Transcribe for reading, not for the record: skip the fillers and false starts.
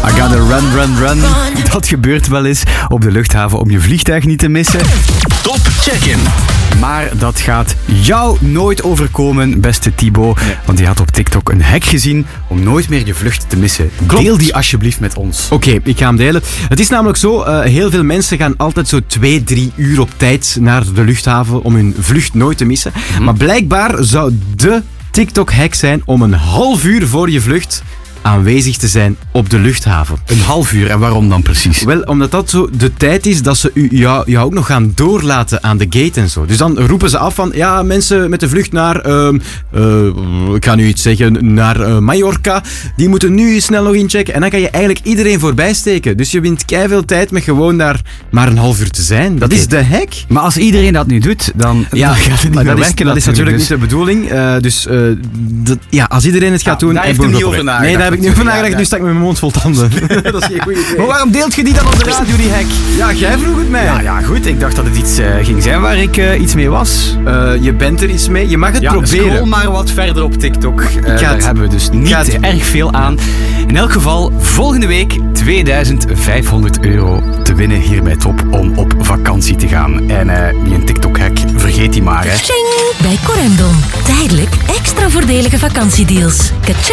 I gotta run. Dat gebeurt wel eens op de luchthaven om je vliegtuig niet te missen. Top check-in. Maar dat gaat jou nooit overkomen, beste Thibaut. Nee. Want die had op TikTok een hack gezien om nooit meer je vlucht te missen. Klopt. Deel die alsjeblieft met ons. Oké, ik ga hem delen. Het is namelijk zo, heel veel mensen gaan altijd zo 2-3 uur op tijd naar de luchthaven om hun vlucht nooit te missen. Maar blijkbaar zou de TikTok-hack zijn om een half uur voor je vlucht aanwezig te zijn op de luchthaven. Een half uur, en waarom dan precies? Wel, omdat dat zo de tijd is dat ze jou ook nog gaan doorlaten aan de gate en zo. Dus dan roepen ze af van, ja, mensen met de vlucht naar, ik ga nu iets zeggen, naar Mallorca, die moeten nu snel nog inchecken. En dan kan je eigenlijk iedereen voorbij steken. Dus je wint keiveel tijd met gewoon daar maar een half uur te zijn. Dat is de hack. Maar als iedereen dat nu doet, dan gaat het niet maar meer dat is, werken. dat is natuurlijk dus. niet de bedoeling. Als iedereen het gaat doen... daar heb ik je ben niet goed over op. nagedacht. Nee, daar heb ik niet over nagedacht. Ja. Nu sta ik met mijn mond vol tanden. Dat is geen goede idee. Maar waarom deelt je die dan op de radio, die hack? Ja, jij vroeg het mij. Ja, goed. Ik dacht dat het iets ging zijn waar ik iets mee was. Je bent er iets mee. Je mag het Ja, proberen. scroll maar wat verder op TikTok. Daar hebben we dus niet erg veel aan. In elk geval, volgende week 2500 euro te winnen hier bij Top om op vakantie te gaan. En die een TikTok-hack, vergeet die maar. Hè. Tjing! Bij Corendon. Tijdelijk extra voordelige vakantiedeals. Katjing!